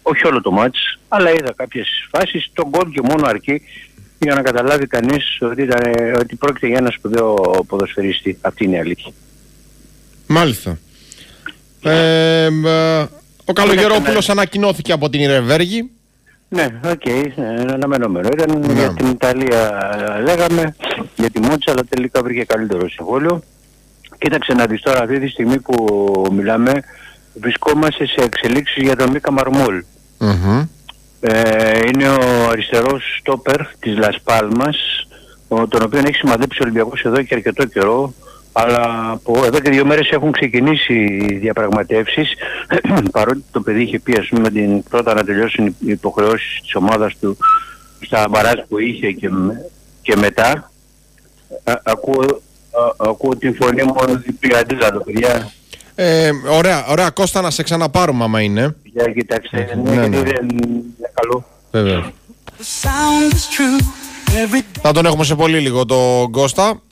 όχι όλο το μάτς, αλλά είδα κάποιες φάσεις, το γκολ και μόνο αρκεί για να καταλάβει κανείς ότι πρόκειται για ένα σπουδαίο ποδοσφαιριστή. Αυτή είναι η αλήθεια. Μάλιστα. Ο Καλογερόπουλος ανακοινώθηκε από την Ιρεβέργη. Ναι, αναμενόμενο ήταν. Για την Ιταλία λέγαμε, για τη Μότσα, αλλά τελικά βρήκε καλύτερο συμβόλαιο. Κοίταξε να δεις τώρα, αυτή τη στιγμή που μιλάμε, βρισκόμαστε σε εξελίξεις για τον Μίκα Μαρμόλ. Είναι ο αριστερός στόπερ της Λας Πάλμας, τον οποίο έχει σημαδέψει ο Ολυμπιακός εδώ και αρκετό καιρό, αλλά από εδώ και 2 μέρες έχουν ξεκινήσει οι διαπραγματεύσεις, παρότι το παιδί είχε πει, ας πούμε, πρώτα να τελειώσουν οι υποχρεώσεις της ομάδας του στα μπαράζ που είχε και μετά. Ακούω τη φωνή μου πηγαντίζα το παιδιά. Ωραία, Κώστα, να σε ξαναπάρουμε άμα είναι. Για κοιτάξτε, είναι καλό. Βέβαια. Θα τον έχουμε σε πολύ λίγο τον Κώστα.